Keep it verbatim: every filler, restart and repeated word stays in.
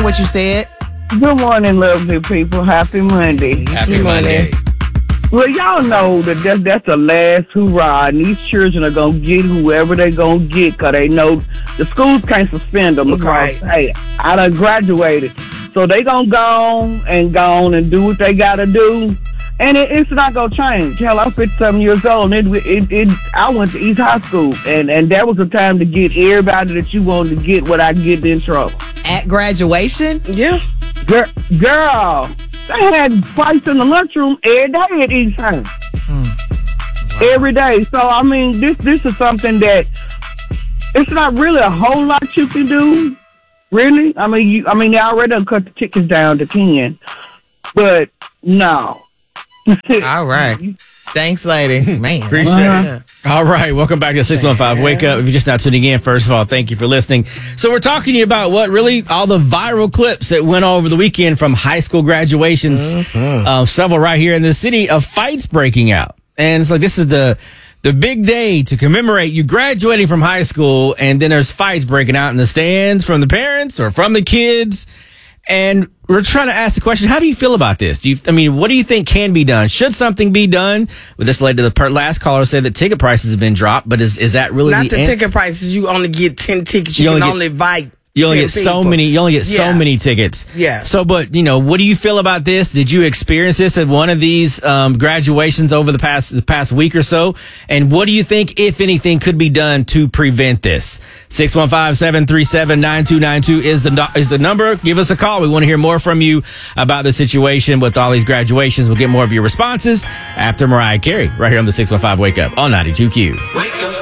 mean what you said. Good morning, lovely people. Happy Monday. Happy Monday. Well, y'all know that that's, that's the last hurrah, and these children are going to get whoever they're going to get because they know the schools can't suspend them because, Right. hey, I done graduated. So they going to go on and go on and do what they got to do, and it, it's not going to change. Hell, I'm fifty-seven years old, and it, it, it, I went to East High School, and, and that was the time to get everybody that you wanted to get without getting in trouble. At graduation? Yeah. Girl, girl, they had fights in the lunchroom every day at East High. Mm. Every day. So, I mean, this this is something that it's not really a whole lot you can do. Really? I mean, you, I mean, they already done cut the tickets down to ten. But, no. All right. Thanks, lady. Man. Appreciate Uh-huh. it. All right. Welcome back to six one five Wake Up. If you're just not tuning in, first of all, thank you for listening. So we're talking to you about what really all the viral clips that went over the weekend from high school graduations, Mm-hmm. uh, several right here in the city, of fights breaking out. And it's like, this is the, the big day to commemorate you graduating from high school. And then there's fights breaking out in the stands from the parents or from the kids. And we're trying to ask the question, how do you feel about this? Do you, I mean, what do you think can be done? Should something be done? Well, this led to the per- last caller said that ticket prices have been dropped, but is, is that really Not the the end? ticket prices. You only get ten tickets. You, You only can get- only invite You only ten get so people. many, you only get so Yeah. many tickets. Yeah. So, but, you know, what do you feel about this? Did you experience this at one of these, um, graduations over the past, the past week or so? And what do you think, if anything, could be done to prevent this? six one five, seven three seven, nine two nine two is the, is the number. Give us a call. We want to hear more from you about the situation with all these graduations. We'll get more of your responses after Mariah Carey right here on the six one five Wake Up on ninety-two Q. Wake up.